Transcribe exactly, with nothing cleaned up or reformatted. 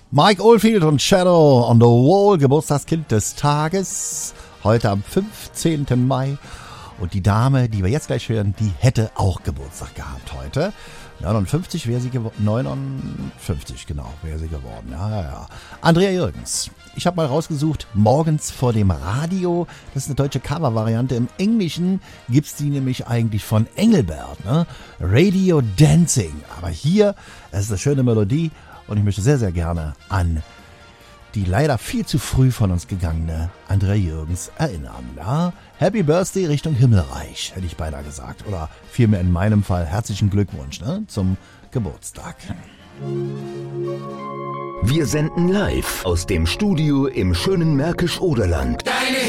Mike Oldfield und Shadow on the Wall, Geburtstagskind des Tages, heute am fünfzehnten Mai. Und die Dame, die wir jetzt gleich hören, die hätte auch Geburtstag gehabt heute. neunundfünfzig wäre sie geworden. neunundfünfzig, genau, wäre sie geworden. Ja, ja, ja. Andrea Jürgens. Ich habe mal rausgesucht, morgens vor dem Radio. Das ist eine deutsche Cover-Variante. Im Englischen gibt's die nämlich eigentlich von Engelbert, ne? Radio Dancing. Aber hier, es ist eine schöne Melodie. Und ich möchte sehr, sehr gerne an die leider viel zu früh von uns gegangene Andrea Jürgens erinnern. Ja? Happy Birthday Richtung Himmelreich, hätte ich beinahe gesagt. Oder vielmehr in meinem Fall herzlichen Glückwunsch, ne, zum Geburtstag. Wir senden live aus dem Studio im schönen Märkisch-Oderland. Deine